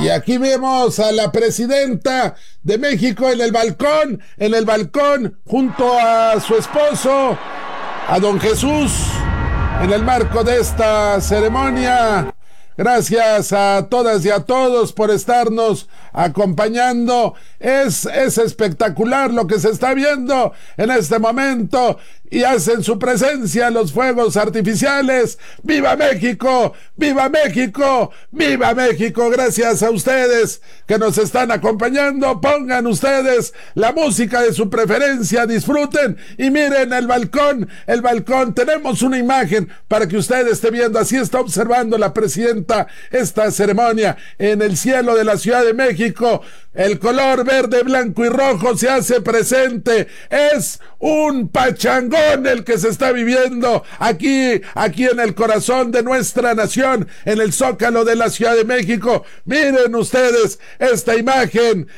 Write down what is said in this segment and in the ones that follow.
Y aquí vemos a la presidenta de México en el balcón, junto a su esposo, a don Jesús, en el marco de esta ceremonia. Gracias a todas y a todos por estarnos acompañando. Es espectacular lo que se está viendo en este momento y hacen su presencia los fuegos artificiales. ¡Viva México! ¡Viva México! ¡Viva México! Gracias a ustedes que nos están acompañando. Pongan ustedes la música de su preferencia, disfruten y miren el balcón. Tenemos una imagen para que usted esté viendo. Así está observando la presidenta esta ceremonia en el cielo de la Ciudad de México. El color verde, blanco y rojo se hace presente. Es un pachangón el que se está viviendo aquí en el corazón de nuestra nación, en el Zócalo de la Ciudad de México. Miren ustedes esta imagen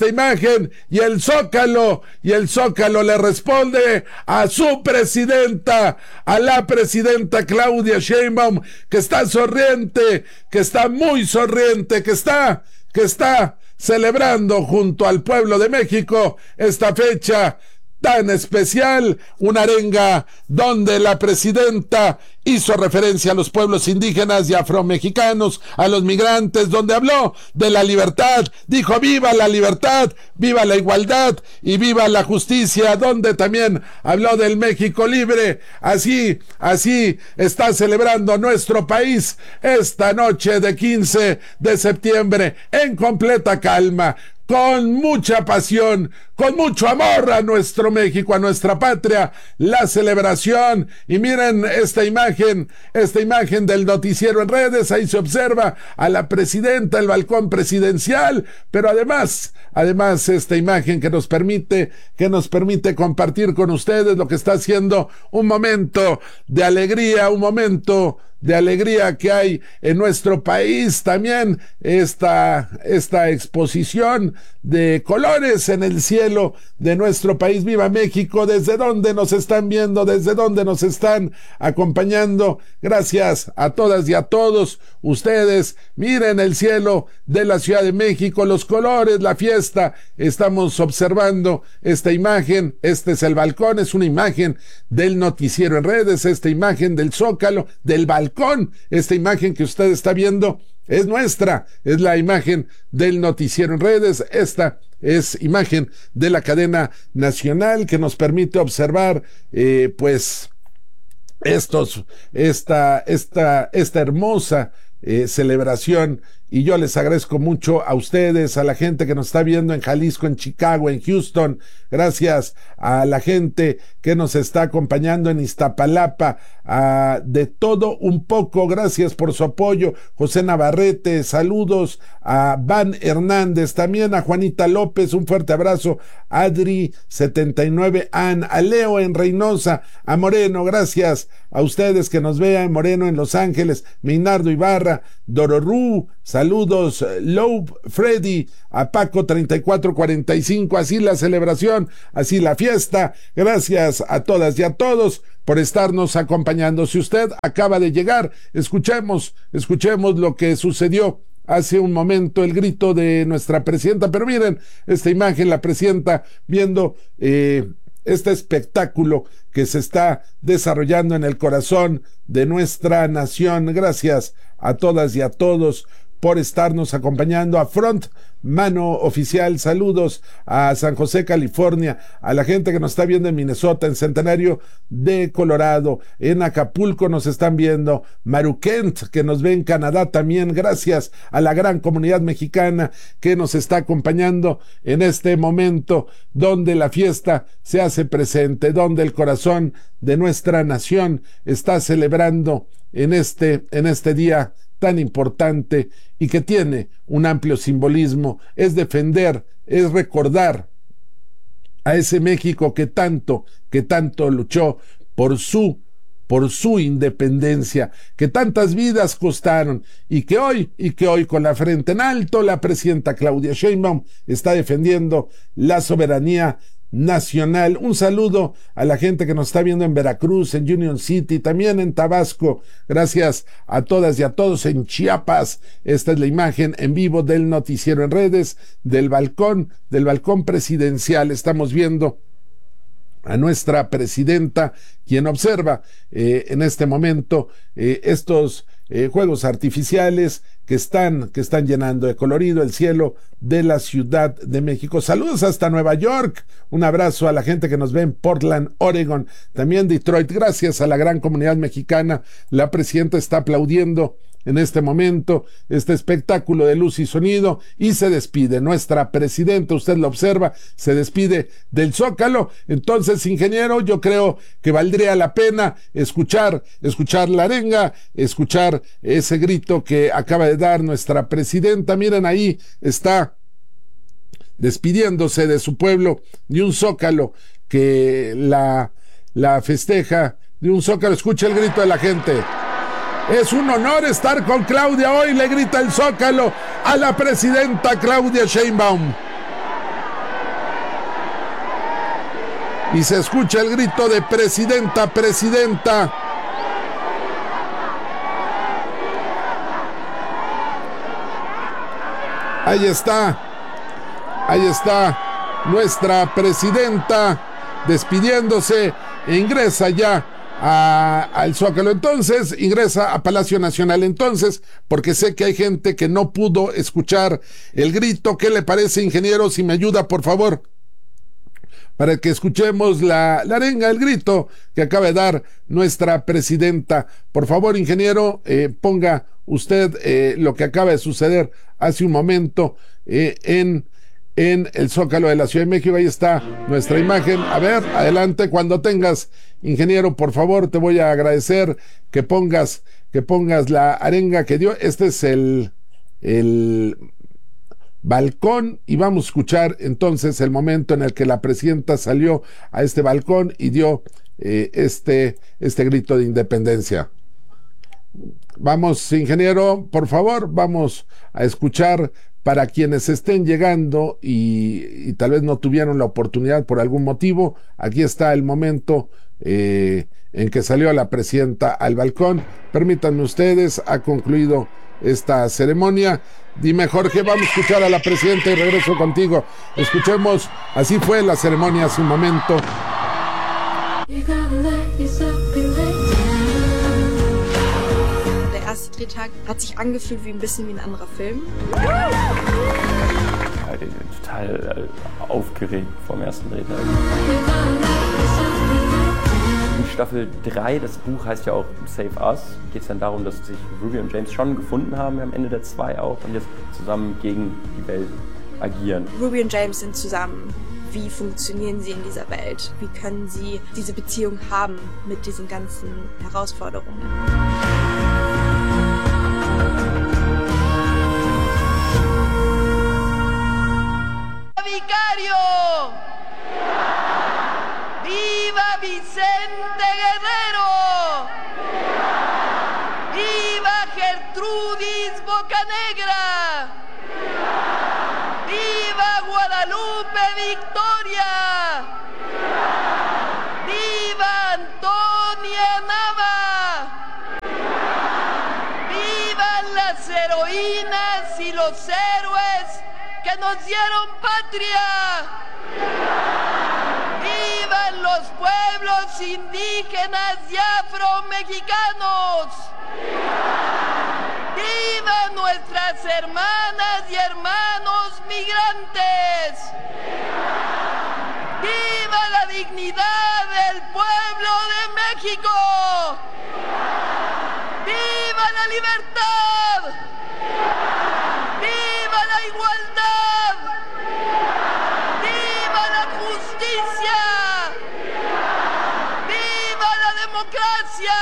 y el Zócalo le responde a su presidenta, a la presidenta Claudia Sheinbaum, que está sonriente, que está muy sonriente, que está celebrando junto al pueblo de México esta fecha tan especial, una arenga donde la presidenta hizo referencia a los pueblos indígenas y afromexicanos, a los migrantes, donde habló de la libertad, dijo viva la libertad, viva la igualdad y viva la justicia, donde también habló del México libre. Así está celebrando nuestro país esta noche de 15 de septiembre en completa calma, con mucha pasión, con mucho amor a nuestro México, a nuestra patria, la celebración. Y miren esta imagen del noticiero en redes. Ahí se observa a la presidenta, el balcón presidencial, pero además esta imagen que nos permite compartir con ustedes lo que está siendo un momento de alegría, que hay en nuestro país. También esta exposición de colores en el cielo de nuestro país. Viva México, desde donde nos están viendo, desde donde nos están acompañando. Gracias a todas y a todos ustedes. Miren el cielo de la Ciudad de México, los colores, la fiesta. Estamos observando esta imagen. Este es el balcón, es una imagen del noticiero en redes, esta imagen del Zócalo, del balcón. Esta imagen que usted está viendo es nuestra, es la imagen del noticiero en redes. Esta es imagen de la cadena nacional que nos permite observar esta hermosa celebración. Y yo les agradezco mucho a ustedes, a la gente que nos está viendo en Jalisco, en Chicago, en Houston. Gracias a la gente que nos está acompañando en Iztapalapa, de todo un poco. Gracias por su apoyo. José Navarrete, saludos a Van Hernández, también a Juanita López, un fuerte abrazo. Adri 79 An, a Leo en Reynosa, a Moreno, gracias a ustedes que nos vean. Moreno en Los Ángeles, Minardo Ibarra, Dororú, saludos, Loeb, Freddy, a Paco 3445, así la celebración, así la fiesta. Gracias a todas y a todos por estarnos acompañando. Si usted acaba de llegar, escuchemos lo que sucedió hace un momento, el grito de nuestra presidenta. Pero miren esta imagen, la presidenta viendo este espectáculo que se está desarrollando en el corazón de nuestra nación. Gracias a todas y a todos por estarnos acompañando. A Front Mano Oficial, saludos a San José, California, a la gente que nos está viendo en Minnesota, en Centenario de Colorado, en Acapulco nos están viendo, Maruquent, que nos ve en Canadá también. Gracias a la gran comunidad mexicana que nos está acompañando en este momento donde la fiesta se hace presente, donde el corazón de nuestra nación está celebrando en este día tan importante y que tiene un amplio simbolismo. Es defender, es recordar a ese México que tanto luchó por su independencia, que tantas vidas costaron y que hoy con la frente en alto la presidenta Claudia Sheinbaum está defendiendo la soberanía nacional. Un saludo a la gente que nos está viendo en Veracruz, en Union City, también en Tabasco. Gracias a todas y a todos en Chiapas. Esta es la imagen en vivo del noticiero en redes, del balcón presidencial. Estamos viendo a nuestra presidenta, quien observa en este momento estos juegos artificiales que están llenando de colorido el cielo de la Ciudad de México. Saludos hasta Nueva York. Un abrazo a la gente que nos ve en Portland, Oregon, también Detroit. Gracias a la gran comunidad mexicana. La presidenta está aplaudiendo en este momento este espectáculo de luz y sonido y se despide nuestra presidenta. Usted lo observa, se despide del Zócalo. Entonces, ingeniero, yo creo que valdría la pena escuchar la arenga, escuchar ese grito que acaba de dar nuestra presidenta. Miren, ahí está despidiéndose de su pueblo, de un Zócalo que la festeja, de un Zócalo. Escucha el grito de la gente. Es un honor estar con Claudia hoy, le grita el Zócalo a la presidenta Claudia Sheinbaum. Y se escucha el grito de presidenta, presidenta. Ahí está nuestra presidenta despidiéndose e ingresa ya al Zócalo. Entonces ingresa a Palacio Nacional. Entonces, porque sé que hay gente que no pudo escuchar el grito. ¿Qué le parece, ingeniero, si me ayuda, por favor, para que escuchemos la arenga, el grito que acaba de dar nuestra presidenta? Por favor, ingeniero, ponga usted lo que acaba de suceder hace un momento en el Zócalo de la Ciudad de México. Ahí está nuestra imagen. A ver, adelante, cuando tengas, ingeniero, por favor, te voy a agradecer que pongas la arenga que dio. Este es el balcón y vamos a escuchar entonces el momento en el que la presidenta salió a este balcón y dio este grito de independencia. Vamos, ingeniero, por favor, vamos a escuchar. Para quienes estén llegando y tal vez no tuvieron la oportunidad por algún motivo, aquí está el momento en que salió la presidenta al balcón. Permítanme ustedes, ha concluido esta ceremonia. Dime, Jorge, vamos a escuchar a la presidenta y regreso contigo. Escuchemos, así fue la ceremonia hace un momento. Drehtag hat sich angefühlt wie ein bisschen wie ein anderer Film. Total aufgeregt vom ersten Drehtag. In Staffel 3, das Buch heißt ja auch Save Us, geht es dann darum, dass sich Ruby und James schon gefunden haben am Ende der 2 auch und jetzt zusammen gegen die Welt agieren. Ruby und James sind zusammen. Wie funktionieren sie in dieser Welt? Wie können sie diese Beziehung haben mit diesen ganzen Herausforderungen? Vicario, viva Vicente Guerrero, viva Gertrudis Bocanegra, viva Guadalupe Victoria, viva Antonia Nava, vivan las heroínas y los héroes que nos dieron patria. ¡Vivan los pueblos indígenas y afromexicanos! ¡Vivan nuestras hermanas y hermanos migrantes! ¡Viva la dignidad del pueblo de México! ¡Viva la libertad! ¡Viva la igualdad! ¡Viva la justicia! ¡Viva la democracia!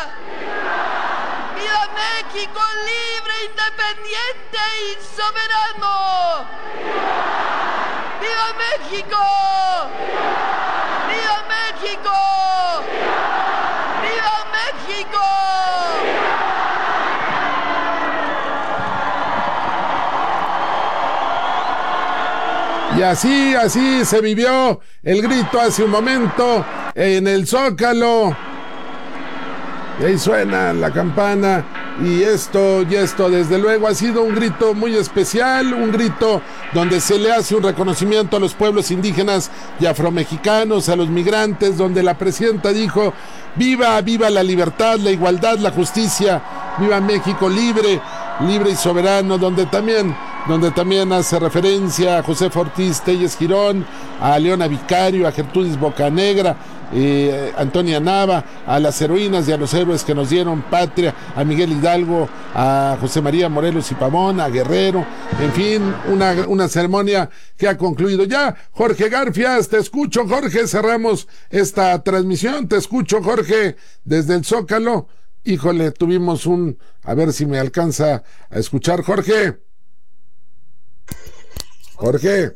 ¡Viva México libre, independiente y soberano! ¡Viva México! ¡Viva México! ¡Viva México! Y así se vivió el grito hace un momento en el Zócalo. Y ahí suena la campana. Y esto desde luego ha sido un grito muy especial, un grito donde se le hace un reconocimiento a los pueblos indígenas y afromexicanos, a los migrantes, donde la presidenta dijo: viva la libertad, la igualdad, la justicia, viva México libre y soberano, donde también hace referencia a José Ortiz Telles Girón, a Leona Vicario, a Gertrudis Bocanegra, Antonia Nava, a las heroínas y a los héroes que nos dieron patria, a Miguel Hidalgo, a José María Morelos y Pavón, a Guerrero, en fin, una ceremonia que ha concluido ya. Jorge Garfias, te escucho, Jorge, cerramos esta transmisión, te escucho, Jorge, desde el Zócalo. Híjole, tuvimos a ver si me alcanza a escuchar, Jorge. Jorge,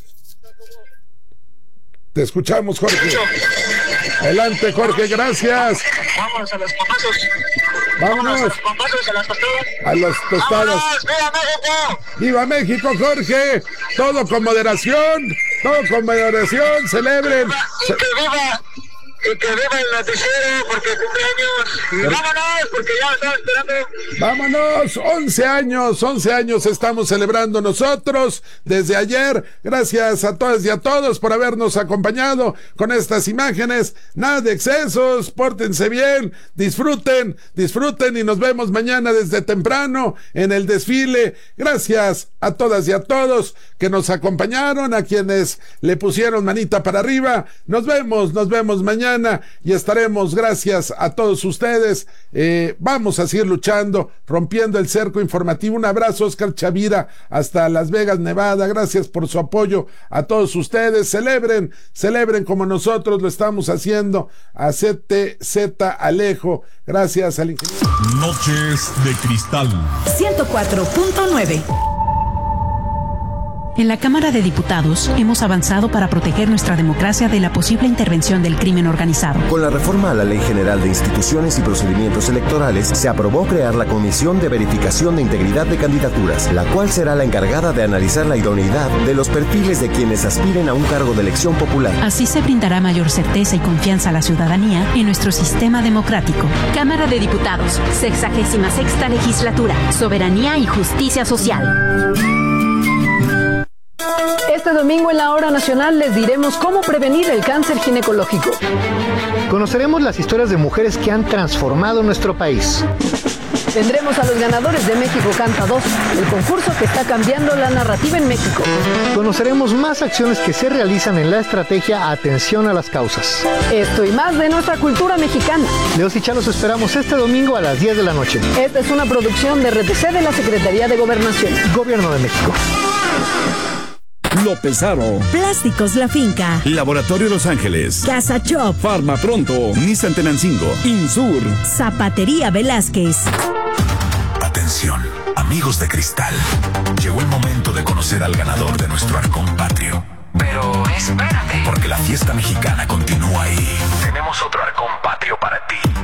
te escuchamos, Jorge. Adelante, Jorge, gracias. Vamos a los bombazos. Vámonos. A los bombazos, a las tostadas. A las tostadas. ¡Vámonos! ¡Viva México! ¡Viva México, Jorge! Todo con moderación, celebren. Y que viva el noticiero, porque cumpleaños. Y vámonos, porque ya estamos esperando. Vámonos, 11 años estamos celebrando nosotros desde ayer. Gracias a todas y a todos por habernos acompañado con estas imágenes. Nada de excesos, pórtense bien, disfruten y nos vemos mañana desde temprano en el desfile. Gracias a todas y a todos que nos acompañaron, a quienes le pusieron manita para arriba. Nos vemos mañana y estaremos, gracias a todos ustedes. Vamos a seguir luchando, rompiendo el cerco informativo. Un abrazo, Oscar Chavira, hasta Las Vegas, Nevada. Gracias por su apoyo a todos ustedes. Celebren como nosotros lo estamos haciendo. A CTZ Alejo, gracias al ingeniero. Noches de Cristal 104.9. En la Cámara de Diputados hemos avanzado para proteger nuestra democracia de la posible intervención del crimen organizado. Con la reforma a la Ley General de Instituciones y Procedimientos Electorales, se aprobó crear la Comisión de Verificación de Integridad de Candidaturas, la cual será la encargada de analizar la idoneidad de los perfiles de quienes aspiren a un cargo de elección popular. Así se brindará mayor certeza y confianza a la ciudadanía en nuestro sistema democrático. Cámara de Diputados, 66ª Legislatura, Soberanía y Justicia Social. Este domingo en la Hora Nacional les diremos cómo prevenir el cáncer ginecológico. Conoceremos las historias de mujeres que han transformado nuestro país. Tendremos a los ganadores de México Canta 2, el concurso que está cambiando la narrativa en México. Conoceremos más acciones que se realizan en la estrategia Atención a las Causas. Esto y más de nuestra cultura mexicana. Leos y Chá los esperamos este domingo a las 10 de la noche. Esta es una producción de RTC de la Secretaría de Gobernación. Gobierno de México. López Aro, Plásticos La Finca, Laboratorio Los Ángeles, Casa Chop, Farma Pronto, Nissan Tenancingo, Insur, Zapatería Velázquez. Atención, amigos de Cristal. Llegó el momento de conocer al ganador de nuestro Arcón Patrio. Pero espérate, porque la fiesta mexicana continúa y tenemos otro Arcón Patrio para ti.